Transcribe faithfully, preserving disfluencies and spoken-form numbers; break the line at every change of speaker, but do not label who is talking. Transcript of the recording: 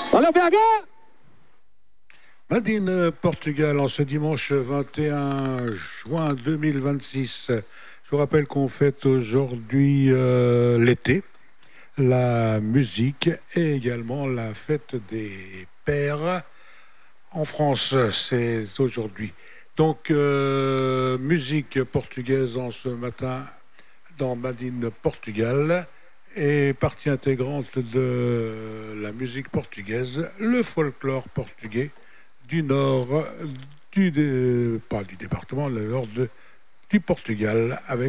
Allô, Biaga!
Madine, Portugal, en ce dimanche vingt et un juin deux mille vingt-six. Je vous rappelle qu'on fête aujourd'hui euh, l'été, la musique et également la fête des pères. En France, c'est aujourd'hui. Donc, euh, musique portugaise en ce matin dans Madine, Portugal. Et partie intégrante de la musique portugaise, le folklore portugais du nord du dé- pas du département, le nord de- du Portugal, avec